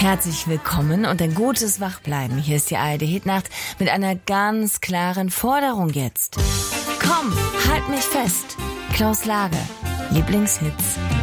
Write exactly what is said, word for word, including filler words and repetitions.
Herzlich willkommen und ein gutes Wachbleiben. Hier ist die A R D Hitnacht mit einer ganz klaren Forderung jetzt. Komm, halt mich fest. Klaus Lage, Lieblingshits.